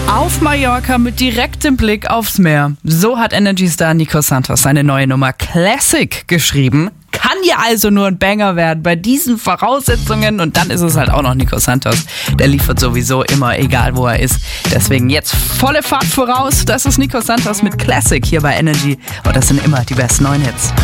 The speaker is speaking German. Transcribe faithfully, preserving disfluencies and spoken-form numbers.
Auf Mallorca mit direktem Blick aufs Meer. So hat Energy-Star Nico Santos seine neue Nummer Classic geschrieben. Kann ja also nur ein Banger werden bei diesen Voraussetzungen. Und dann ist es halt auch noch Nico Santos. Der liefert sowieso immer, egal wo er ist. Deswegen jetzt volle Fahrt voraus. Das ist Nico Santos mit Classic hier bei Energy. Und das sind immer die besten neuen Hits.